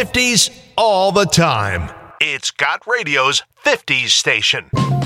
50s all the time. It's Got Radio's 50s station.